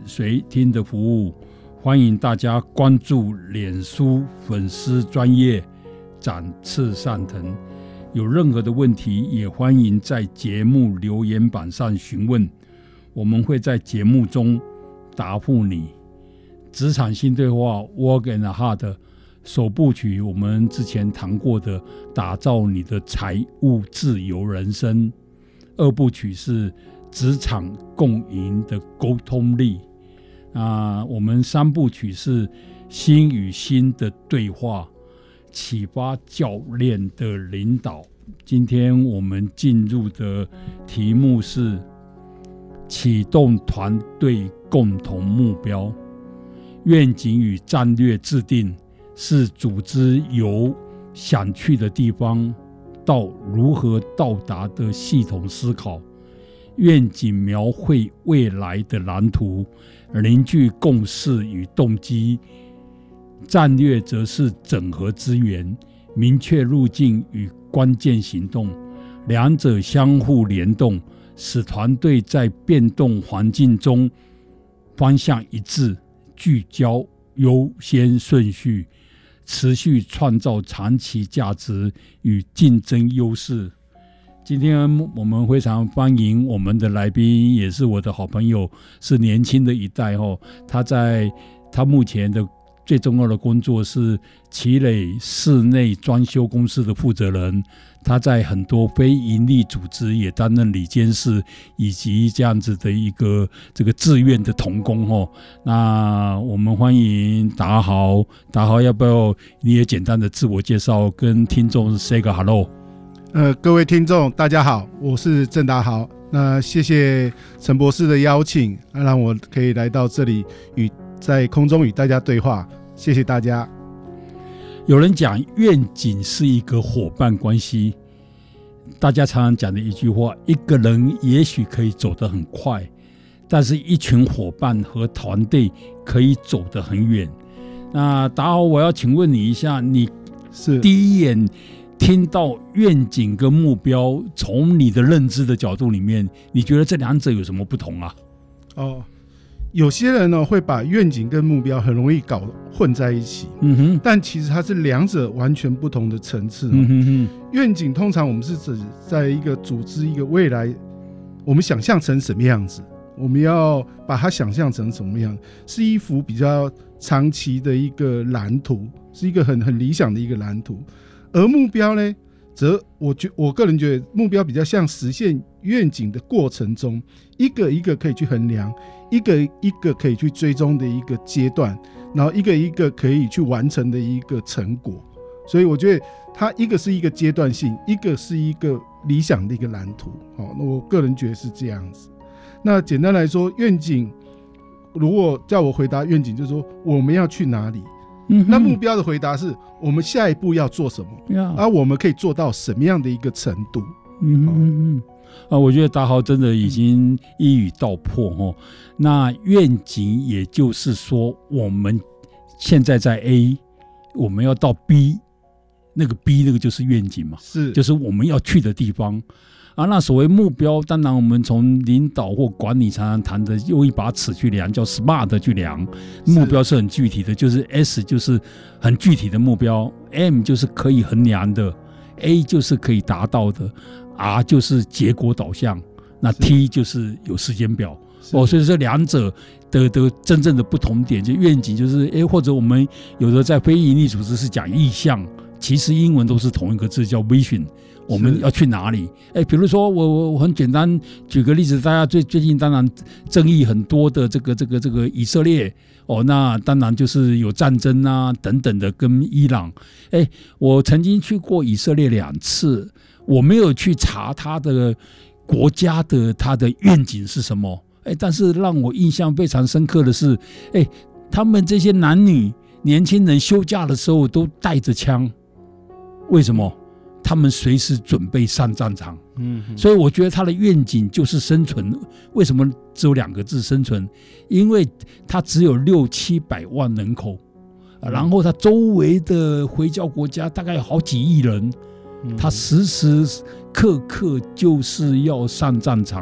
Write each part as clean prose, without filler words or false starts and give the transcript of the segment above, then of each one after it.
随听的服务，欢迎大家关注脸书粉丝专页展翅上腾。有任何的问题，也欢迎在节目留言板上询问，我们会在节目中答复你。职场新对话 Work and Hard 首部曲，我们之前谈过的打造你的财务自由人生，二部曲是职场共赢的沟通力，我们三部曲是心与心的对话，启发教练的领导。今天我们进入的题目是启动团队共同目标。愿景与战略制定是组织由想去的地方到如何到达的系统思考。愿景描绘未来的蓝图，凝聚共识与动机。战略则是整合资源，明确路径与关键行动，两者相互联动，使团队在变动环境中方向一致，聚焦优先顺序，持续创造长期价值与竞争优势。今天我们非常欢迎我们的来宾，也是我的好朋友，是年轻的一代。他目前的最重要的工作是奇磊室内装修公司的负责人，他在很多非营利组织也担任理监事，以及这样子的一个这个志愿的同工。那我们欢迎达豪，要不要你也简单的自我介绍，跟听众 say 个 hello？ 各位听众大家好，我是郑达豪。那谢谢陈博士的邀请，让我可以来到这里在空中与大家对话，谢谢大家。 有人讲愿景是一个伙伴关系，大家常常讲的一句话，一个人也许可以走得很快，但是一群伙伴和团队可以走得很远。那达豪，我要请问你一下，你是第一眼听到愿景跟目标，从你的认知的角度里面，你觉得这两者有什么不同啊？ 有些人呢会把愿景跟目标很容易搞混在一起，但其实它是两者完全不同的层次。愿景通常我们是指在一个组织一个未来，我们想象成什么样子，我们要把它想象成什么样，是一幅比较长期的一个蓝图，是一个很理想的一个蓝图。而目标呢，则我个人觉得目标比较像实现愿景的过程中，一个一个可以去衡量，一个一个可以去追踪的一个阶段，然后一个一个可以去完成的一个成果。所以我觉得它一个是一个阶段性，一个是一个理想的一个蓝图。那我个人觉得是这样子。那简单来说，愿景如果叫我回答愿景，就是说我们要去哪里。那目标的回答是我们下一步要做什么，而我们可以做到什么样的一个程度。 我觉得达豪真的已经一语道破。那愿景也就是说，我们现在在 A， 我们要到 B， 那个 B 那个就是愿景嘛，就是我们要去的地方。那所谓目标，当然我们从领导或管理常常谈的用一把尺去量，叫 SMART 去量。目标是很具体的，就是 S 就是很具体的目标， M 就是可以衡量的， A 就是可以达到的， R 就是结果导向，那 T 就是有时间表。所以这两者的真正的不同点，就愿景就是或者我们有的在非营利组织是讲意向，其实英文都是同一个字，叫 vision。我们要去哪里？比如说我很简单举个例子，大家最近当然争议很多的这个以色列那当然就是有战争啊等等的，跟伊朗。我曾经去过以色列2次，我没有去查他的国家的他的愿景是什么，但是让我印象非常深刻的是，他们这些男女年轻人休假的时候都带着枪，为什么？他们随时准备上战场。所以我觉得他的愿景就是生存。为什么只有2个字生存？因为他只有600-700万人口，然后他周围的回教国家大概有好几亿人，他时时刻刻就是要上战场。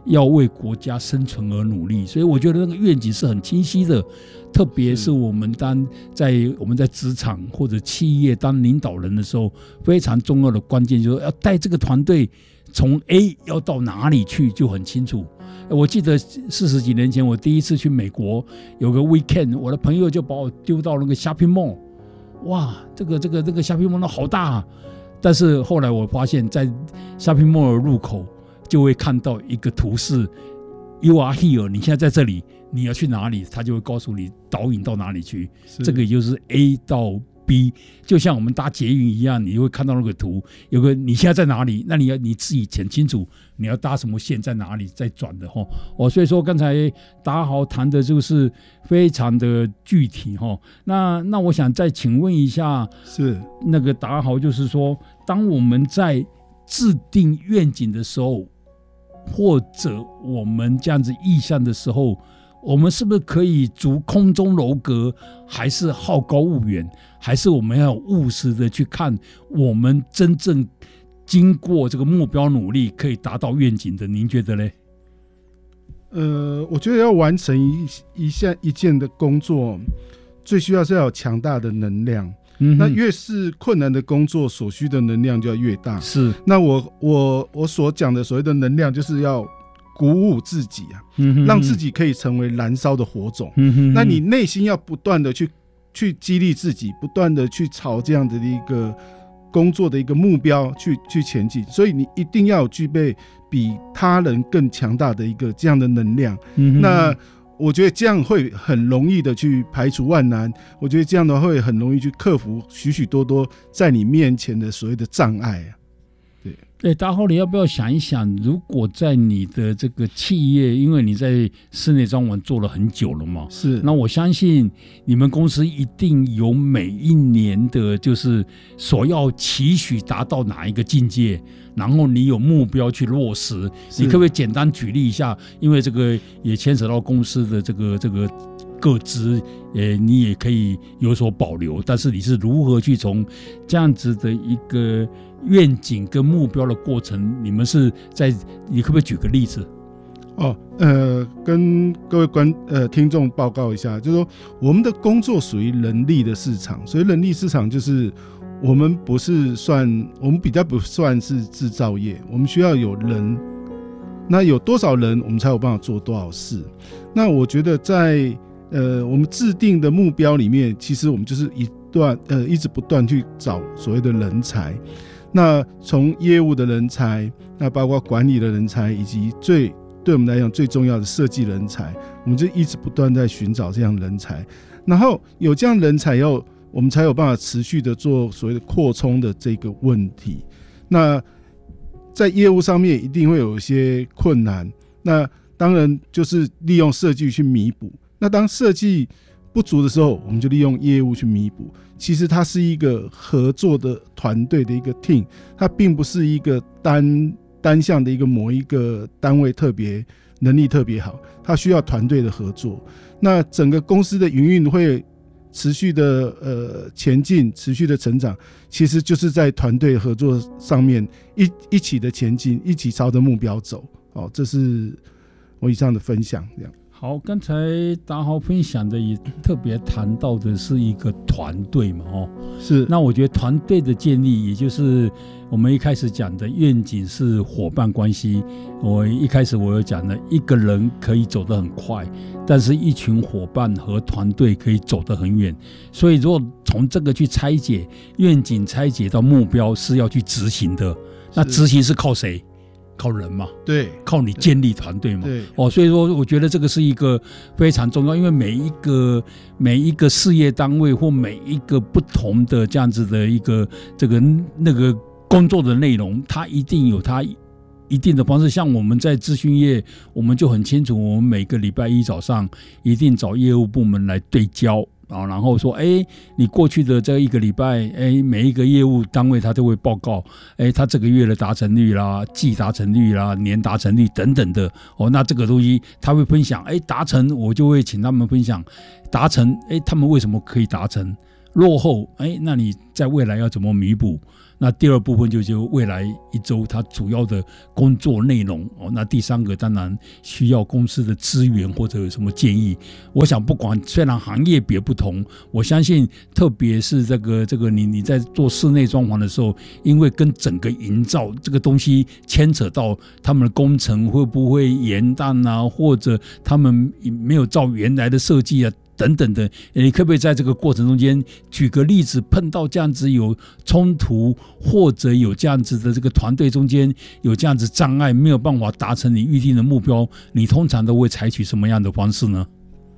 要为国家生存而努力。所以我觉得那个愿景是很清晰的，特别是我们在职场或者企业当领导人的时候，非常重要的关键就是要带这个团队从 A 要到哪里去就很清楚。我记得40几年前我第一次去美国，有个 weekend， 我的朋友就把我丢到那个 shopping mall， 哇，这个 shopping mall 好大啊！但是后来我发现，在 shopping mall 的入口就会看到一个图示 ，You are here， 你现在在这里，你要去哪里？他就会告诉你导引到哪里去。这个也就是 A 到B， 就像我们搭捷运一样，你会看到那个图，有个你现在在哪里，那你自己很清楚你要搭什么线，在哪里再转的所以说刚才达豪谈的就是非常的具体那我想再请问一下， 是那个达豪，就是说当我们在制定愿景的时候，或者我们这样子意向的时候，我们是不是可以逐空中楼阁，还是好高骛远，还是我们要务实的去看我们真正经过这个目标努力可以达到愿景的？您觉得呢？ 我觉得要完成一件的工作，最需要是要有强大的能量。那越是困难的工作，所需的能量就要越大。是，那我所讲的所谓的能量，就是要鼓舞自己啊，让自己可以成为燃烧的火种。那你内心要不断的去激励自己，不断的去朝这样的一个工作的一个目标去前进。所以你一定要具备比他人更强大的一个这样的能量。那我觉得这样会很容易的去排除万难，我觉得这样的话会很容易去克服许许多多在你面前的所谓的障碍。 对，达豪，你要不要想一想，如果在你的这个企业，因为你在室内装潢做了很久了嘛，是，那我相信你们公司一定有每一年的就是所要期许达到哪一个境界，然后你有目标去落实。你可不可以简单举例一下？因为这个也牵扯到公司的这个各资，你也可以有所保留，但是你是如何去从这样子的一个愿景跟目标的过程，你可不可以举个例子？ 跟各位听众报告一下，就是说我们的工作属于人力的市场，所以人力市场就是我们比较不算是制造业，我们需要有人，那有多少人我们才有办法做多少事。那我觉得在我们制定的目标里面，其实我们就是一直不断去找所谓的人才。那从业务的人才，那包括管理的人才，以及对我们来讲最重要的设计人才，我们就一直不断在寻找这样人才。然后有这样人才以后，我们才有办法持续的做所谓的扩充的这个问题。那在业务上面一定会有一些困难，那当然就是利用设计去弥补。那当设计不足的时候，我们就利用业务去弥补。其实它是一个合作的团队的一个 team， 它并不是一个单项的一个某一个单位能力特别好，它需要团队的合作。那整个公司的营运会持续的前进，持续的成长，其实就是在团队合作上面一起的前进，一起朝着目标走。这是我以上的分享。这样。 好，刚才达豪分享的也特别谈到的是一个团队嘛，是。那我觉得团队的建立，也就是我们一开始讲的愿景是伙伴关系。我一开始我有讲的，一个人可以走得很快，但是一群伙伴和团队可以走得很远。所以如果从这个去拆解愿景，拆解到目标是要去执行的，那执行是靠谁？靠人嘛，对，靠你建立团队嘛，对，所以说我觉得这个是一个非常重要，因为每一个事业单位或每一个不同的这样子的一个那个工作的内容，它一定有它一定的方式。像我们在资讯业，我们就很清楚，我们每个礼拜一早上一定找业务部门来对焦。然后说，你过去的这一个礼拜，每一个业务单位他都会报告，他这个月的达成率啦、季达成率啦、年达成率等等的。那这个东西他会分享，达成我就会请他们分享达成，他们为什么可以达成？ 落后，那你在未来要怎么弥补？那第二部分就未来一周它主要的工作内容那第三个当然需要公司的资源或者有什么建议。我想不管虽然行业别不同，我相信特别是这个你在做室内装潢的时候，因为跟整个营造这个东西牵扯到他们的工程会不会延宕啊，或者他们没有照原来的设计啊等等的，你可不可以在这个过程中间举个例子，碰到这样子有冲突，或者有这样子的这个团队中间有这样子障碍，没有办法达成你预定的目标，你通常都会采取什么样的方式呢？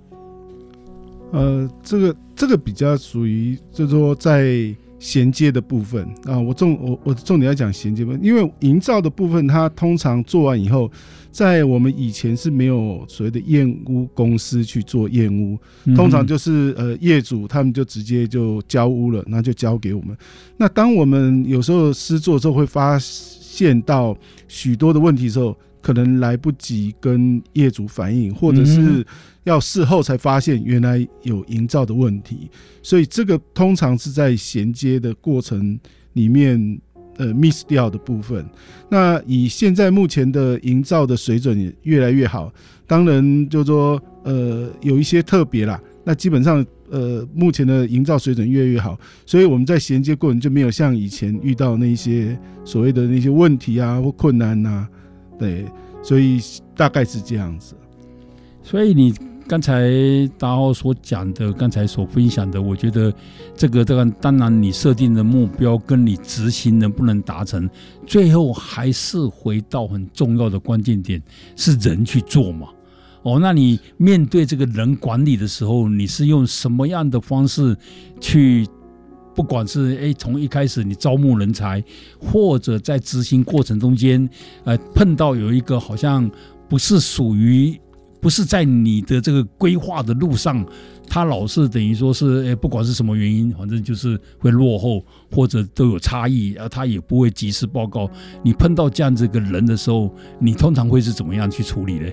这个比较属于就是说在衔接的部分啊，我重点要讲衔接部分，因为营造的部分它通常做完以后，在我们以前是没有所谓的验屋公司去做验屋，通常就是业主他们就直接就交屋了，那就交给我们。那当我们有时候施作之后会发现到许多的问题的时候，可能来不及跟业主反映，或者是要事后才发现原来有营造的问题，所以这个通常是在衔接的过程里面miss 掉的部分。那以现在目前的营造的水准也越来越好，当然就是说有一些特别啦，那基本上目前的营造水准越来越好，所以我们在衔接过程就没有像以前遇到那些所谓的那些问题啊或困难啊，对，所以大概是这样子。 所以你刚才达豪所讲的，刚才所分享的，我觉得这个当然你设定的目标跟你执行能不能达成，最后还是回到很重要的关键点，是人去做嘛。那你面对这个人管理的时候，你是用什么样的方式去，不管是从一开始你招募人才，或者在执行过程中间碰到有一个好像不是在你的这个规划的路上，他老是等于说是不管是什么原因，反正就是会落后或者都有差异，他也不会及时报告。你碰到这样子一个人的时候，你通常会是怎么样去处理呢？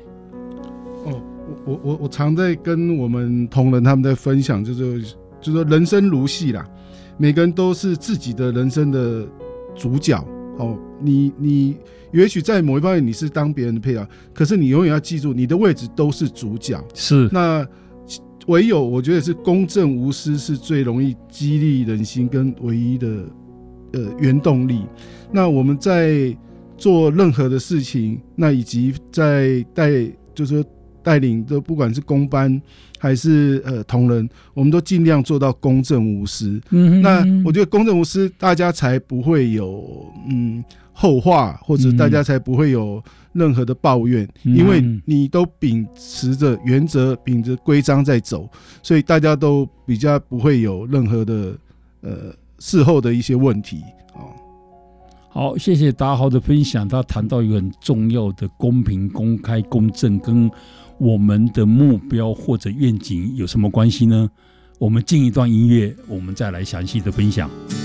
我常在跟我们同仁他们在分享，就是说人生如戏啦，每个人都是自己的人生的主角。你也许在某一方面你是当别人的配角，可是你永远要记住，你的位置都是主角。 是， 那唯有我觉得是公正无私是最容易激励人心跟唯一的原动力。那我们在做任何的事情，那以及在就是说带领的不管是公班还是同仁，我们都尽量做到公正无私。那我觉得公正无私，大家才不会有后话，或者大家才不会有任何的抱怨，因为你都秉持着原则，秉着规章在走，所以大家都比较不会有任何的事后的一些问题。 好，谢谢达豪的分享。他谈到一个很重要的公平、公开、公正，跟我们的目标或者愿景有什么关系呢？我们进一段音乐，我们再来详细的分享。